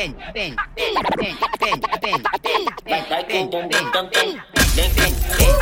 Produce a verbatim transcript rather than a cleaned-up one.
vem, vem, vem, vem, vem, vem, vem, Vai, vai com o bumbum vem, tam tam. vem, Vem, vem, vem,